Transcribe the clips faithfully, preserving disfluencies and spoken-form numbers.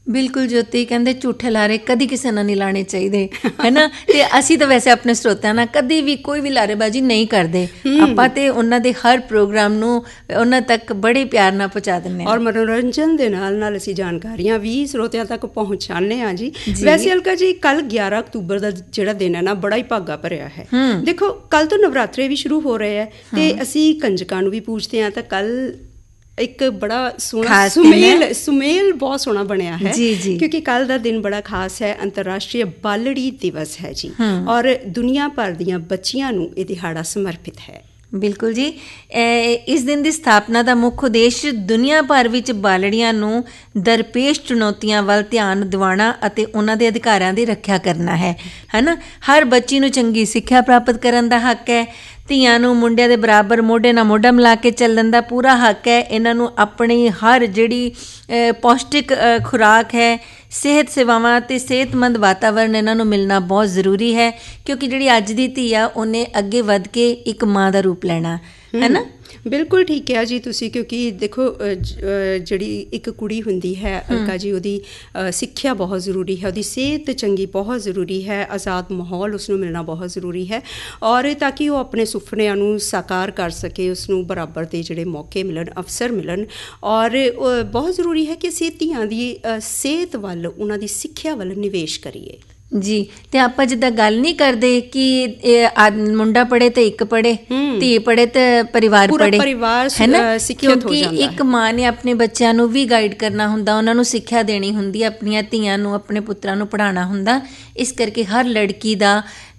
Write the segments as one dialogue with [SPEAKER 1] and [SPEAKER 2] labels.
[SPEAKER 1] ਬਿਲਕੁਲ ਜੋਤੀ, ਕਹਿੰਦੇ ਝੂਠੇ ਲਾਰੇ ਕਦੀ ਕਿਸੇ ਨਾਲ ਨਹੀਂ ਲਾਣੇ ਚਾਹੀਦੇ, ਹੈ ਨਾ। ਅਤੇ ਅਸੀਂ ਤਾਂ ਵੈਸੇ ਆਪਣੇ ਸਰੋਤਿਆਂ ਨਾਲ ਕਦੀ ਵੀ ਕੋਈ ਵੀ ਲਾਰੇਬਾਜ਼ੀ ਨਹੀਂ ਕਰਦੇ। ਆਪਾਂ ਤਾਂ ਉਹਨਾਂ ਦੇ ਹਰ ਪ੍ਰੋਗਰਾਮ ਨੂੰ ਉਹਨਾਂ ਤੱਕ ਬੜੇ ਪਿਆਰ ਨਾਲ ਪਹੁੰਚਾ ਦਿੰਦੇ ਹਾਂ,
[SPEAKER 2] ਔਰ ਮਨੋਰੰਜਨ ਦੇ ਨਾਲ ਨਾਲ ਅਸੀਂ ਜਾਣਕਾਰੀਆਂ ਵੀ ਸਰੋਤਿਆਂ ਤੱਕ ਪਹੁੰਚਾਉਂਦੇ ਹਾਂ ਜੀ। ਵੈਸੇ ਅਲਕਾ ਜੀ, ਕੱਲ੍ਹ ਗਿਆਰਾਂ ਅਕਤੂਬਰ ਦਾ ਜਿਹੜਾ ਦਿਨ ਹੈ ਨਾ, ਬੜਾ ਹੀ ਭਾਗਾ ਭਰਿਆ ਹੈ। ਦੇਖੋ, ਕੱਲ੍ਹ ਤੋਂ ਨਵਰਾਤਰੇ ਵੀ ਸ਼ੁਰੂ ਹੋ ਰਹੇ ਹੈ ਅਤੇ ਅਸੀਂ ਕੰਜਕਾਂ ਨੂੰ ਵੀ ਪੂਜਦੇ ਹਾਂ। ਤਾਂ ਕੱਲ੍ਹ ਇੱਕ ਬੜਾ ਸੋਹਣਾ ਸੁਮੇਲ ਸੁਮੇਲ ਬਹੁਤ ਸੋਹਣਾ ਬਣਿਆ ਹੈ, ਕਿਉਂਕਿ ਕੱਲ੍ਹ ਦਾ ਦਿਨ ਬੜਾ ਖਾਸ ਹੈ। ਅੰਤਰਰਾਸ਼ਟਰੀ ਬਾਲੜੀ ਦਿਵਸ ਹੈ ਜੀ, ਔਰ ਦੁਨੀਆ ਭਰ ਦੀਆਂ ਬੱਚੀਆਂ ਨੂੰ ਇਹ ਦਿਹਾੜਾ ਸਮਰਪਿਤ ਹੈ।
[SPEAKER 1] ਬਿਲਕੁਲ ਜੀ। ਇਸ ਦਿਨ ਦੀ ਸਥਾਪਨਾ ਦਾ ਮੁੱਖ ਉਦੇਸ਼ ਦੁਨੀਆ ਭਰ ਵਿੱਚ ਬਾਲੜੀਆਂ ਨੂੰ ਦਰਪੇਸ਼ ਚੁਣੌਤੀਆਂ ਵੱਲ ਧਿਆਨ ਦਿਵਾਉਣਾ ਅਤੇ ਉਹਨਾਂ ਦੇ ਅਧਿਕਾਰਾਂ ਦੀ ਰੱਖਿਆ ਕਰਨਾ ਹੈ, ਹੈ ਨਾ। ਹਰ ਬੱਚੀ ਨੂੰ ਚੰਗੀ ਸਿੱਖਿਆ ਪ੍ਰਾਪਤ ਕਰਨ ਦਾ ਹੱਕ ਹੈ। ਧੀਆਂ ਨੂੰ ਮੁੰਡਿਆਂ ਦੇ ਬਰਾਬਰ ਮੋਢੇ ਨਾਲ ਮੋਢਾ ਮਿਲਾ ਕੇ ਚੱਲਣ ਦਾ ਪੂਰਾ ਹੱਕ ਹੈ। ਇਹਨਾਂ ਨੂੰ ਆਪਣੀ ਹਰ ਜਿਹੜੀ ਪੌਸ਼ਟਿਕ ਖੁਰਾਕ ਹੈ, ਸਿਹਤ ਸੇਵਾਵਾਂ ਅਤੇ ਸਿਹਤਮੰਦ ਵਾਤਾਵਰਨ ਇਹਨਾਂ ਨੂੰ ਮਿਲਣਾ ਬਹੁਤ ਜ਼ਰੂਰੀ ਹੈ, ਕਿਉਂਕਿ ਜਿਹੜੀ ਅੱਜ ਦੀ ਧੀ ਆ ਉਹਨੇ ਅੱਗੇ ਵੱਧ ਕੇ ਇੱਕ ਮਾਂ ਦਾ ਰੂਪ ਲੈਣਾ, ਹੈ ਨਾ।
[SPEAKER 2] ਬਿਲਕੁਲ ਠੀਕ ਕਿਹਾ ਜੀ ਤੁਸੀਂ, ਕਿਉਂਕਿ ਦੇਖੋ ਜਿਹੜੀ ਇੱਕ ਕੁੜੀ ਹੁੰਦੀ ਹੈ ਅਲਕਾ ਜੀ, ਉਹਦੀ ਸਿੱਖਿਆ ਬਹੁਤ ਜ਼ਰੂਰੀ ਹੈ, ਉਹਦੀ ਸਿਹਤ ਚੰਗੀ ਬਹੁਤ ਜ਼ਰੂਰੀ ਹੈ, ਆਜ਼ਾਦ ਮਾਹੌਲ ਉਸਨੂੰ ਮਿਲਣਾ ਬਹੁਤ ਜ਼ਰੂਰੀ ਹੈ, ਔਰ ਤਾਂ ਕਿ ਉਹ ਆਪਣੇ ਸੁਪਨਿਆਂ ਨੂੰ ਸਾਕਾਰ ਕਰ ਸਕੇ, ਉਸਨੂੰ ਬਰਾਬਰ ਦੇ ਜਿਹੜੇ ਮੌਕੇ ਮਿਲਣ, ਅਵਸਰ ਮਿਲਣ। ਔਰ ਬਹੁਤ ਜ਼ਰੂਰੀ ਹੈ ਕਿ ਅਸੀਂ ਧੀਆਂ ਦੀ ਸਿਹਤ ਵੱਲ, ਉਹਨਾਂ ਦੀ ਸਿੱਖਿਆ ਵੱਲ ਨਿਵੇਸ਼ ਕਰੀਏ
[SPEAKER 1] ਜੀ। ਅਤੇ ਆਪਾਂ ਜਿੱਦਾਂ ਗੱਲ ਨਹੀਂ ਕਰਦੇ ਕਿ ਇਹ ਮੁੰਡਾ ਪੜ੍ਹੇ ਅਤੇ ਇੱਕ ਪੜ੍ਹੇ, ਧੀ ਪੜ੍ਹੇ ਅਤੇ ਪਰਿਵਾਰ ਪੜ੍ਹੇ, ਹੈ ਨਾ। ਕਿਉਂਕਿ ਇੱਕ ਮਾਂ ਨੇ ਆਪਣੇ ਬੱਚਿਆਂ ਨੂੰ ਵੀ ਗਾਈਡ ਕਰਨਾ ਹੁੰਦਾ, ਉਹਨਾਂ ਨੂੰ ਸਿੱਖਿਆ ਦੇਣੀ ਹੁੰਦੀ, ਆਪਣੀਆਂ ਧੀਆਂ ਨੂੰ, ਆਪਣੇ ਪੁੱਤਰਾਂ ਨੂੰ ਪੜ੍ਹਾਉਣਾ ਹੁੰਦਾ। ਇਸ ਕਰਕੇ ਹਰ ਲੜਕੀ ਦਾ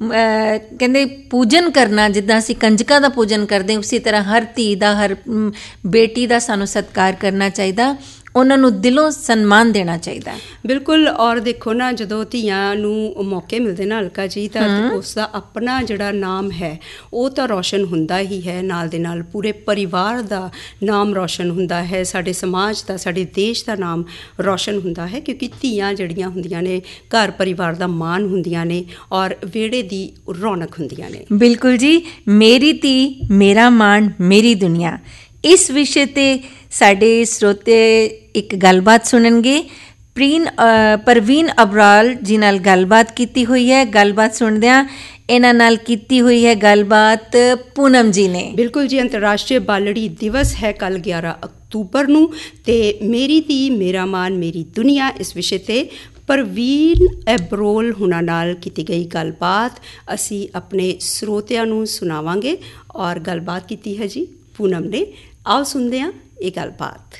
[SPEAKER 1] ਕਹਿੰਦੇ ਪੂਜਨ ਕਰਨਾ, ਜਿੱਦਾਂ ਅਸੀਂ ਕੰਜਕਾਂ ਦਾ ਪੂਜਨ ਕਰਦੇ, ਉਸੇ ਤਰ੍ਹਾਂ ਹਰ ਧੀ ਦਾ, ਹਰ ਬੇਟੀ ਦਾ ਸਾਨੂੰ ਸਤਿਕਾਰ ਕਰਨਾ ਚਾਹੀਦਾ, ਉਹਨਾਂ ਨੂੰ ਦਿਲੋਂ ਸਨਮਾਨ ਦੇਣਾ ਚਾਹੀਦਾ।
[SPEAKER 2] ਬਿਲਕੁਲ। ਔਰ ਦੇਖੋ ਨਾ, ਜਦੋਂ ਧੀਆਂ ਨੂੰ ਮੌਕੇ ਮਿਲਦੇ ਨਾ ਅਲਕਾ ਜੀ, ਤਾਂ ਉਸ ਦਾ ਆਪਣਾ ਜਿਹੜਾ ਨਾਮ ਹੈ ਉਹ ਤਾਂ ਰੌਸ਼ਨ ਹੁੰਦਾ ਹੀ ਹੈ, ਨਾਲ ਦੇ ਨਾਲ ਪੂਰੇ ਪਰਿਵਾਰ ਦਾ ਨਾਮ ਰੌਸ਼ਨ ਹੁੰਦਾ ਹੈ, ਸਾਡੇ ਸਮਾਜ ਦਾ, ਸਾਡੇ ਦੇਸ਼ ਦਾ ਨਾਮ ਰੌਸ਼ਨ ਹੁੰਦਾ ਹੈ, ਕਿਉਂਕਿ ਧੀਆਂ ਜਿਹੜੀਆਂ ਹੁੰਦੀਆਂ ਨੇ ਘਰ ਪਰਿਵਾਰ ਦਾ ਮਾਣ ਹੁੰਦੀਆਂ ਨੇ, ਔਰ ਵਿਹੜੇ ਦੀ ਰੌਣਕ ਹੁੰਦੀਆਂ ਨੇ।
[SPEAKER 1] ਬਿਲਕੁਲ ਜੀ। ਮੇਰੀ ਧੀ ਮੇਰਾ ਮਾਣ ਮੇਰੀ ਦੁਨੀਆ, ਇਸ ਵਿਸ਼ੇ 'ਤੇ ਸਾਡੇ ਸਰੋਤੇ ਇੱਕ ਗੱਲਬਾਤ ਸੁਣਨਗੇ। ਪ੍ਰੀਨ ਪਰਵੀਨ ਅਬਰਾਲ ਜੀ ਨਾਲ ਗੱਲਬਾਤ ਕੀਤੀ ਹੋਈ ਹੈ। ਗੱਲਬਾਤ ਸੁਣਦਿਆਂ ਇਹਨਾਂ ਨਾਲ ਕੀਤੀ ਹੋਈ ਹੈ ਗੱਲਬਾਤ ਪੂਨਮ ਜੀ ਨੇ।
[SPEAKER 2] ਬਿਲਕੁਲ ਜੀ। ਅੰਤਰਰਾਸ਼ਟਰੀ ਬਾਲੜੀ ਦਿਵਸ ਹੈ ਕੱਲ੍ਹ ਗਿਆਰਾਂ ਅਕਤੂਬਰ ਨੂੰ, ਅਤੇ ਮੇਰੀ ਧੀ ਮੇਰਾ ਮਾਣ ਮੇਰੀ ਦੁਨੀਆ, ਇਸ ਵਿਸ਼ੇ 'ਤੇ ਪਰਵੀਨ ਐਬਰੋਲ ਹੁਣਾਂ ਨਾਲ ਕੀਤੀ ਗਈ ਗੱਲਬਾਤ ਅਸੀਂ ਆਪਣੇ ਸਰੋਤਿਆਂ ਨੂੰ ਸੁਣਾਵਾਂਗੇ। ਔਰ ਗੱਲਬਾਤ ਕੀਤੀ ਹੈ ਜੀ ਪੂਨਮ ਨੇ। ਆਓ ਸੁਣਦੇ ਹਾਂ ਇਹ ਗੱਲਬਾਤ।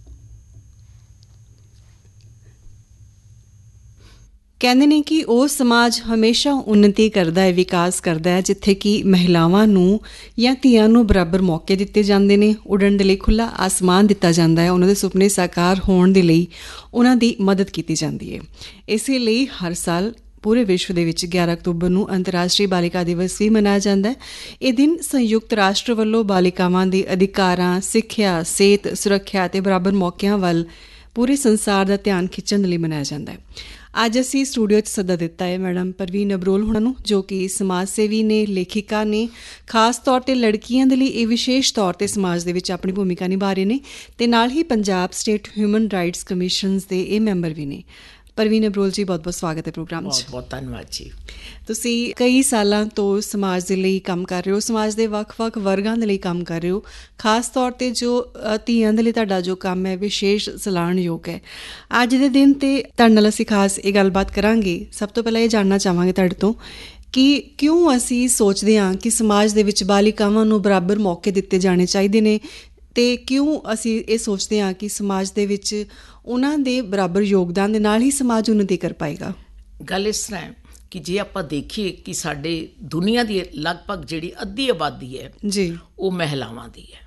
[SPEAKER 3] ਕਹਿੰਦੇ ਨੇ ਕਿ ਉਹ ਸਮਾਜ ਹਮੇਸ਼ਾ ਉੱਨਤੀ ਕਰਦਾ ਹੈ, ਵਿਕਾਸ ਕਰਦਾ ਹੈ, ਜਿੱਥੇ ਕਿ ਮਹਿਲਾਵਾਂ ਨੂੰ ਜਾਂ ਧੀਆਂ ਨੂੰ ਬਰਾਬਰ ਮੌਕੇ ਦਿੱਤੇ ਜਾਂਦੇ ਨੇ, ਉੱਡਣ ਦੇ ਲਈ ਖੁੱਲ੍ਹਾ ਆਸਮਾਨ ਦਿੱਤਾ ਜਾਂਦਾ ਹੈ, ਉਹਨਾਂ ਦੇ ਸੁਪਨੇ ਸਾਕਾਰ ਹੋਣ ਦੇ ਲਈ ਉਹਨਾਂ ਦੀ ਮਦਦ ਕੀਤੀ ਜਾਂਦੀ ਹੈ। ਇਸੇ ਲਈ ਹਰ ਸਾਲ ਪੂਰੇ ਵਿਸ਼ਵ ਦੇ ਵਿੱਚ ਗਿਆਰਾਂ ਅਕਤੂਬਰ ਨੂੰ ਅੰਤਰਰਾਸ਼ਟਰੀ ਬਾਲਿਕਾ ਦਿਵਸ ਵੀ ਮਨਾਇਆ ਜਾਂਦਾ ਹੈ। ਇਹ ਦਿਨ ਸੰਯੁਕਤ ਰਾਸ਼ਟਰ ਵੱਲੋਂ ਬਾਲਿਕਾਵਾਂ ਦੇ ਅਧਿਕਾਰਾਂ, ਸਿੱਖਿਆ, ਸਿਹਤ, ਸੁਰੱਖਿਆ ਅਤੇ ਬਰਾਬਰ ਮੌਕਿਆਂ ਵੱਲ ਪੂਰੇ ਸੰਸਾਰ ਦਾ ਧਿਆਨ ਖਿੱਚਣ ਲਈ ਮਨਾਇਆ ਜਾਂਦਾ ਹੈ। ਅੱਜ ਅਸੀਂ ਸਟੂਡੀਓ 'ਚ ਸੱਦਾ ਦਿੱਤਾ ਹੈ ਮੈਡਮ ਪਰਵੀਨ ਅਬਰੋਲ ਹੁਣਾਂ ਨੂੰ, ਜੋ ਕਿ ਸਮਾਜ ਸੇਵੀ ਨੇ, ਲੇਖਿਕਾ ਨੇ, ਖਾਸ ਤੌਰ 'ਤੇ ਲੜਕੀਆਂ ਦੇ ਲਈ ਇਹ ਵਿਸ਼ੇਸ਼ ਤੌਰ 'ਤੇ ਸਮਾਜ ਦੇ ਵਿੱਚ ਆਪਣੀ ਭੂਮਿਕਾ ਨਿਭਾ ਰਹੇ ਨੇ, ਅਤੇ ਨਾਲ ਹੀ Punjab state human rights commissions ਦੇ ਇਹ ਮੈਂਬਰ ਵੀ ਨੇ। ਪਰਵੀਨ ਅਬਰੋਲ ਜੀ, ਬਹੁਤ ਬਹੁਤ ਸਵਾਗਤ ਹੈ ਪ੍ਰੋਗਰਾਮ 'ਚ।
[SPEAKER 4] ਬਹੁਤ ਬਹੁਤ ਧੰਨਵਾਦ ਜੀ।
[SPEAKER 3] ਤੁਸੀਂ ਕਈ ਸਾਲਾਂ ਤੋਂ ਸਮਾਜ ਦੇ ਲਈ ਕੰਮ ਕਰ ਰਹੇ ਹੋ, ਸਮਾਜ ਦੇ ਵੱਖ-ਵੱਖ ਵਰਗਾਂ ਦੇ ਲਈ ਕੰਮ ਕਰ ਰਹੇ ਹੋ, ਖਾਸ ਤੌਰ 'ਤੇ ਜੋ ਧੀਆਂ ਦੇ ਲਈ ਤੁਹਾਡਾ ਜੋ ਕੰਮ ਹੈ ਵਿਸ਼ੇਸ਼ ਸਲਾਹੁਣਯੋਗ ਹੈ। ਅੱਜ ਦੇ ਦਿਨ 'ਤੇ ਤੁਹਾਡੇ ਨਾਲ ਅਸੀਂ ਖਾਸ ਇਹ ਗੱਲਬਾਤ ਕਰਾਂਗੇ। ਸਭ ਤੋਂ ਪਹਿਲਾਂ ਇਹ ਜਾਣਨਾ ਚਾਹਾਂਗੇ ਤੁਹਾਡੇ ਤੋਂ ਕਿ ਕਿਉਂ ਅਸੀਂ ਸੋਚਦੇ ਹਾਂ ਕਿ ਸਮਾਜ ਦੇ ਵਿੱਚ ਬਾਲਿਕਾਵਾਂ ਨੂੰ ਬਰਾਬਰ ਮੌਕੇ ਦਿੱਤੇ ਜਾਣੇ ਚਾਹੀਦੇ ਨੇ, ਅਤੇ ਕਿਉਂ ਅਸੀਂ ਇਹ ਸੋਚਦੇ ਹਾਂ ਕਿ ਸਮਾਜ ਦੇ ਵਿੱਚ ਉਹਨਾਂ ਦੇ ਬਰਾਬਰ ਯੋਗਦਾਨ ਦੇ ਨਾਲ ਹੀ ਸਮਾਜ ਉੱਨਤੀ ਕਰ ਪਾਏਗਾ।
[SPEAKER 4] ਗੱਲ ਇਸ ਤਰ੍ਹਾਂ ਹੈ ਕਿ ਜੇ ਆਪਾਂ ਦੇਖੀਏ ਕਿ ਸਾਡੇ ਦੁਨੀਆ ਦੀ ਲਗਭਗ ਜਿਹੜੀ ਅੱਧੀ ਆਬਾਦੀ ਹੈ ਜੀ, ਉਹ ਮਹਿਲਾਵਾਂ ਦੀ ਹੈ।